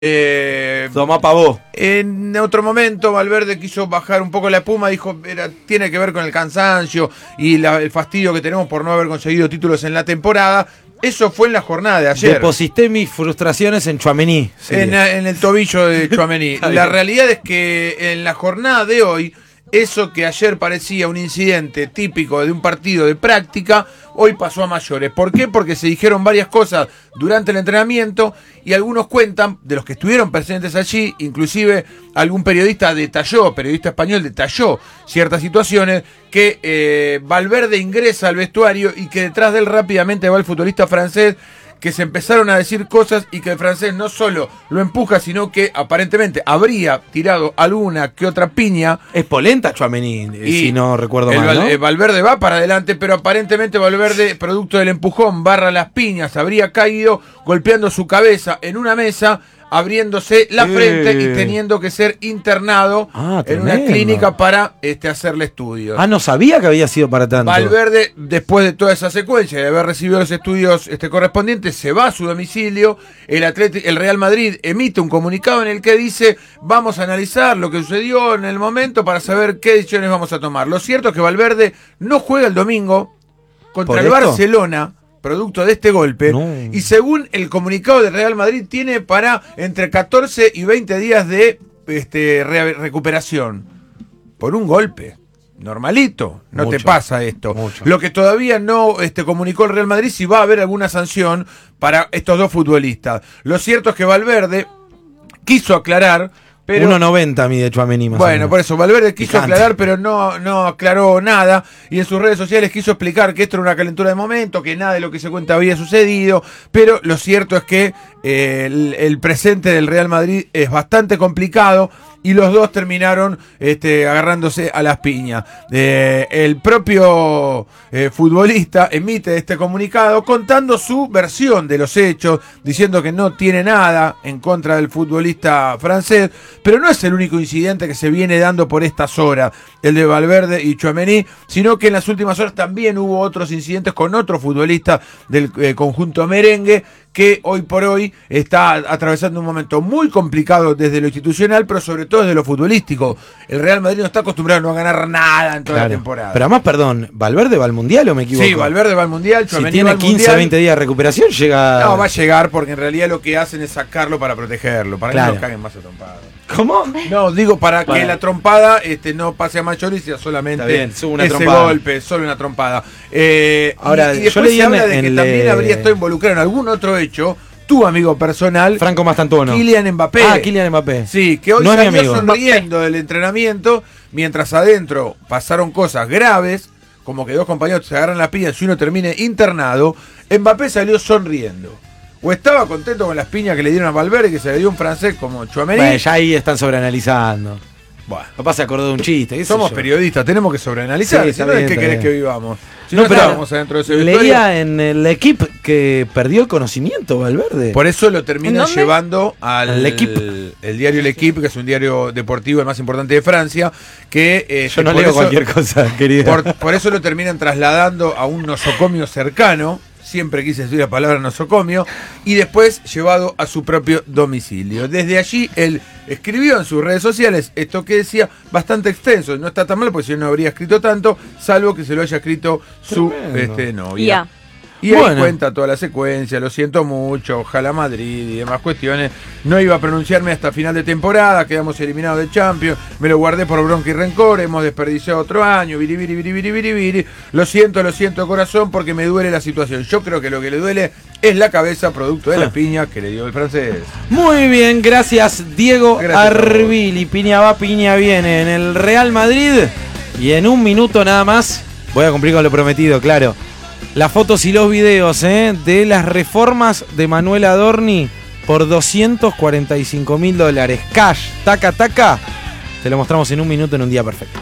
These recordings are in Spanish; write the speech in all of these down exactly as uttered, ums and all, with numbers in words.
Eh, Tomá pa' vos. En otro momento Valverde quiso bajar un poco la espuma, dijo era, tiene que ver con el cansancio y la, el fastidio que tenemos por no haber conseguido títulos en la temporada. Eso fue en la jornada de ayer. Deposité mis frustraciones en Tchouaméni. En, en el tobillo de Tchouaméni. La realidad es que en la jornada de hoy, eso que ayer parecía un incidente típico de un partido de práctica, hoy pasó a mayores. ¿Por qué? Porque se dijeron varias cosas durante el entrenamiento y algunos cuentan, de los que estuvieron presentes allí, inclusive algún periodista detalló, periodista español detalló ciertas situaciones, que eh, Valverde ingresa al vestuario y que detrás de él rápidamente va el futbolista francés, que se empezaron a decir cosas y que el francés no solo lo empuja, sino que aparentemente habría tirado alguna que otra piña. Es polenta Tchouaméni, si no recuerdo mal, ¿no? El Valverde va para adelante, pero aparentemente Valverde, producto del empujón, barra las piñas, habría caído golpeando su cabeza en una mesa, abriéndose la eh. frente y teniendo que ser internado ah, en una clínica para este, hacerle estudios. Ah, no sabía que había sido para tanto. Valverde, después de toda esa secuencia, de haber recibido los estudios este, correspondientes, se va a su domicilio. El, Atleti, el Real Madrid emite un comunicado en el que dice: vamos a analizar lo que sucedió en el momento para saber qué decisiones vamos a tomar. Lo cierto es que Valverde no juega el domingo contra el esto? Barcelona, producto de este golpe, no. Y según el comunicado del Real Madrid tiene para entre catorce y veinte días de este, re recuperación por un golpe. Normalito, no mucho, te pasa esto. Mucho. Lo que todavía no este, comunicó el Real Madrid si va a haber alguna sanción para estos dos futbolistas. Lo cierto es que Valverde quiso aclarar, pero uno noventa mide Tchouaméni más bueno, por eso Valverde quiso Picante. aclarar, pero no, no aclaró nada, y en sus redes sociales quiso explicar que esto era una calentura de momento, que nada de lo que se cuenta había sucedido, pero lo cierto es que eh, el, el presente del Real Madrid es bastante complicado y los dos terminaron este, agarrándose a las piñas. Eh, el propio eh, futbolista emite este comunicado contando su versión de los hechos, diciendo que no tiene nada en contra del futbolista francés, pero no es el único incidente que se viene dando por estas horas, el de Valverde y Tchouaméni, sino que en las últimas horas también hubo otros incidentes con otro futbolista del eh, conjunto merengue, que hoy por hoy está atravesando un momento muy complicado desde lo institucional, pero sobre todo desde lo futbolístico. El Real Madrid no está acostumbrado a no ganar nada en toda claro. la temporada. Pero además, perdón, ¿Valverde va al Mundial o me equivoco? Sí, Valverde va al Mundial, Tchouaméni si tiene va al quince mundial. a veinte días de recuperación, llega... No, va a llegar porque en realidad lo que hacen es sacarlo para protegerlo, para claro. que no caguen más a trompada. ¿Cómo? No, digo para, para. que la trompada este, no pase a mayores y sea solamente bien, una ese trompada. golpe, solo una trompada. Eh, Ahora, y, y yo después leí se habla en, de que en también le... habría estado involucrado en algún otro hecho, tu amigo personal, Franco Mastantuono. Kylian Mbappé. Ah, Kylian Mbappé. Sí, que hoy no salió es mi amigo. sonriendo del entrenamiento, mientras adentro pasaron cosas graves, como que dos compañeros se agarran las piñas y uno termine internado. Mbappé salió sonriendo. O estaba contento con las piñas que le dieron a Valverde, que se le dio un francés como Tchouaméni. Bueno, ya ahí están sobreanalizando. Bueno, Papá se acordó de un chiste. ¿qué sé somos yo? periodistas, tenemos que sobreanalizar. Sí, Si está no, bien, ¿de qué está querés bien. que vivamos? Si No, no, pero estábamos adentro de ese vestuario. leía en el equipo que perdió el conocimiento Valverde. Por eso lo terminan ¿En dónde? llevando al Al L'Equipe. el diario L'Equipe, que es un diario deportivo el más importante de Francia, que eh, Yo no por leo eso, cualquier cosa, querida. por, por eso lo terminan trasladando a un nosocomio cercano, siempre quise decir la palabra nosocomio, y después llevado a su propio domicilio. Desde allí él escribió en sus redes sociales esto que decía, bastante extenso, no está tan mal porque si no, no habría escrito tanto, salvo que se lo haya escrito su Tremendo. este, novia. Ya. Y ahí Bueno. cuenta toda la secuencia, lo siento mucho, ojalá Madrid y demás cuestiones. No iba a pronunciarme hasta final de temporada, quedamos eliminados de Champions, me lo guardé por bronca y rencor, hemos desperdiciado otro año, viri, viri, viri, viri, viri, viri. Lo siento, lo siento de corazón porque me duele la situación. Yo creo que lo que le duele es la cabeza producto de la piña que le dio el francés. Muy bien, gracias Diego Gracias a vos. Arvili. Piña va, piña viene en el Real Madrid. Y en un minuto nada más, voy a cumplir con lo prometido, claro. Las fotos y los videos ¿eh? de las reformas de Manuel Adorni por doscientos cuarenta y cinco mil dólares. Cash, taca, taca. Te lo mostramos en un minuto en un día perfecto.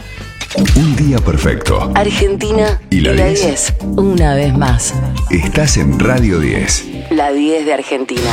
Un día perfecto. Argentina y la diez. Una vez más. Estás en Radio diez. La diez de Argentina.